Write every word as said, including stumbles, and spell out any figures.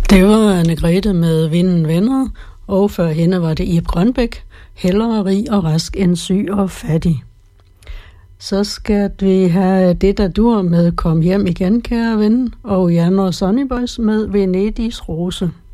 Det var Anne-Grethe med Vinden vender, og før hende var det Ib Grønbæk, hellere rig og rask end syg og fattig. Så skal vi have det, der dur med Kom hjem igen, kære ven, og Jan og Sonny Boys med Venedigs rose.